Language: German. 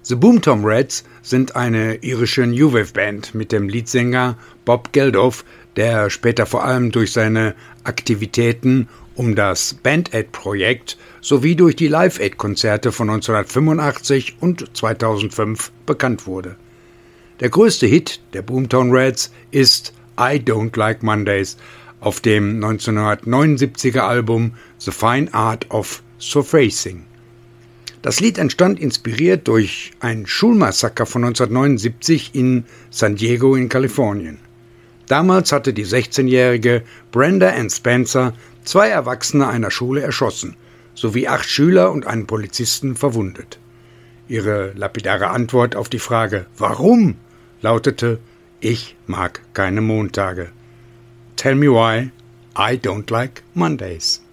The Boomtown Rats sind eine irische New Wave Band mit dem Leadsänger Bob Geldof, der später vor allem durch seine Aktivitäten um das Band Aid-Projekt sowie durch die Live Aid-Konzerte von 1985 und 2005 bekannt wurde. Der größte Hit der Boomtown Rats ist I Don't Like Mondays auf dem 1979er Album The Fine Art of Surfacing. Das Lied entstand inspiriert durch ein Schulmassaker von 1979 in San Diego in Kalifornien. Damals hatte die 16-jährige Brenda Ann Spencer 2 Erwachsene einer Schule erschossen, sowie 8 Schüler und einen Polizisten verwundet. Ihre lapidare Antwort auf die Frage »Warum?« lautete: »Ich mag keine Montage. Tell me why I don't like Mondays.«